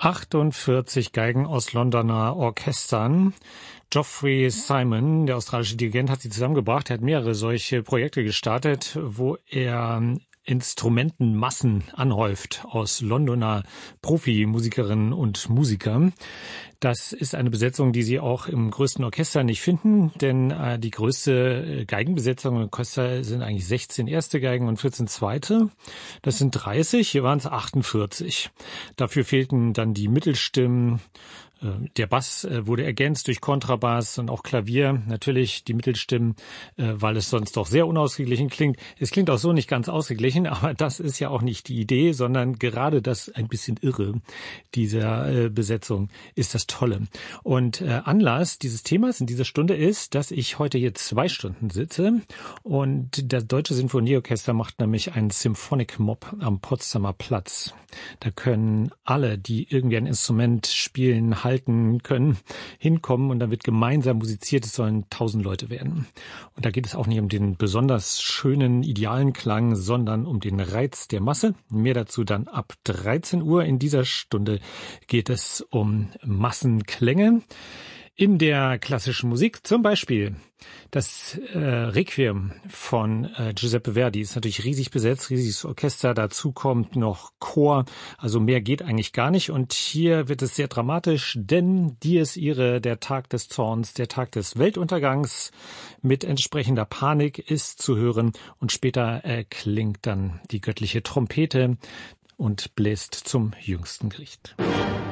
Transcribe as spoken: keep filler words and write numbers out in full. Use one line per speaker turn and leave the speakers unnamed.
achtundvierzig Geigen aus Londoner Orchestern. Geoffrey Simon, der australische Dirigent, hat sie zusammengebracht. Er hat mehrere solche Projekte gestartet, wo er Instrumentenmassen anhäuft aus Londoner Profimusikerinnen und Musikern. Das ist eine Besetzung, die Sie auch im größten Orchester nicht finden, denn äh, die größte Geigenbesetzung im Orchester sind eigentlich sechzehn erste Geigen und vierzehn zweite. Das sind dreißig, hier waren es achtundvierzig. Dafür fehlten dann die Mittelstimmen. Der Bass wurde ergänzt durch Kontrabass und auch Klavier. Natürlich die Mittelstimmen, weil es sonst doch sehr unausgeglichen klingt. Es klingt auch so nicht ganz ausgeglichen, aber das ist ja auch nicht die Idee, sondern gerade das ein bisschen Irre dieser Besetzung ist das Tolle. Und Anlass dieses Themas in dieser Stunde ist, dass ich heute hier zwei Stunden sitze und das Deutsche Sinfonieorchester macht nämlich einen Symphonic Mob am Potsdamer Platz. Da können alle, die irgendwie ein Instrument spielen, halten können, hinkommen und dann wird gemeinsam musiziert. Es sollen tausend Leute werden. Und da geht es auch nicht um den besonders schönen, idealen Klang, sondern um den Reiz der Masse. Mehr dazu dann ab dreizehn Uhr. In dieser Stunde geht es um Massenklänge in der klassischen Musik. Zum Beispiel das äh, Requiem von äh, Giuseppe Verdi ist natürlich riesig besetzt, riesiges Orchester. Dazu kommt noch Chor, also mehr geht eigentlich gar nicht. Und hier wird es sehr dramatisch, denn Dies Irae, der Tag des Zorns, der Tag des Weltuntergangs mit entsprechender Panik ist zu hören. Und später äh, klingt dann die göttliche Trompete und bläst zum jüngsten Gericht.